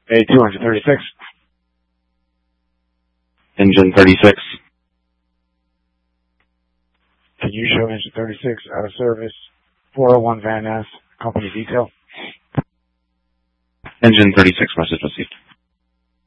A236. Engine 36. Can you show engine 36 out of service, 401 Van Ness, company detail? Engine 36, message received.